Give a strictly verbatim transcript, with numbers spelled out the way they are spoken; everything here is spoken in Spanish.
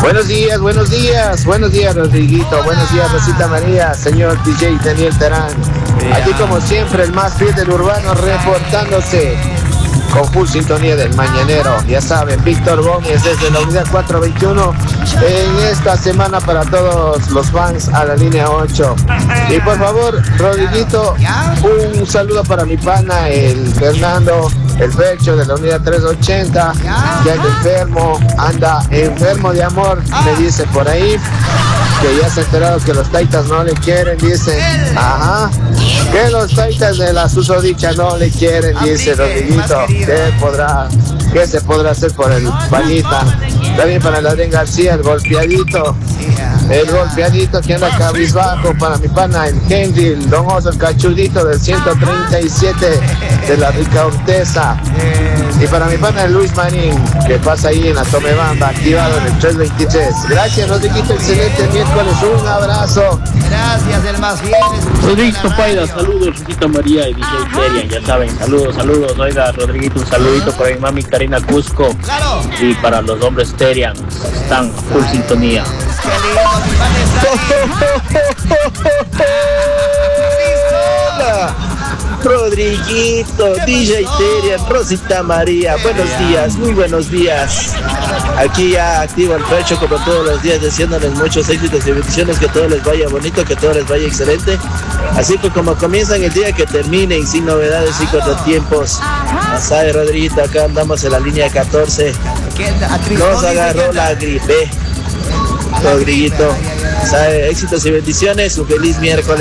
Buenos días, buenos días, buenos días Rodriguito, buenos días Rosita María, señor D J Daniel Terán. Aquí como siempre el más fiel del urbano reportándose con full sintonía del mañanero. Ya saben, Víctor Gómez desde la unidad cuatrocientos veintiuno en esta semana para todos los fans a la línea ocho. Y por favor, Rodriguito, un saludo para mi pana, el Fernando, el Pecho de la unidad trescientos ochenta, que anda enfermo, anda enfermo de amor, me dice por ahí, que ya se ha enterado que los taitas no le quieren, dice, ajá, que los taitas de la susodicha no le quieren, dice Rodriguito, ¿qué podrá, qué se podrá hacer por el panita? También para el Adrián García, el golpeadito, el golpeadito que anda cabizbajo, para mi pana, el Henry, el Don Oso, el cachudito del ciento treinta y siete de la Rica Horteza. Y para mi pana el Luis Marín, que pasa ahí en la Tomebamba, activado en el trescientos veintitrés. Gracias, Rodriguito, excelente miércoles, un abrazo. Gracias, el más fiel. Rodriguito Paida, saludos, Rosita María y D J Terian, ya saben, saludos, saludos. Oiga, Rodriguito, un saludito para mi mami Karina Cusco. Claro. Y para los hombres Terian, están full sintonía. Hola, Rodriguito, D J Terian, Rosita María, buenos días, muy buenos días. Aquí ya activo el pecho como todos los días, deseándoles muchos éxitos y bendiciones, que todo les vaya bonito, que todo les vaya excelente. Así que como comienzan el día, que terminen sin novedades y contratiempos. Ya sabe, Rodriguito, acá andamos en la línea catorce. Nos agarró la gripe. Rodriguito, sabe, éxitos y bendiciones, un feliz miércoles.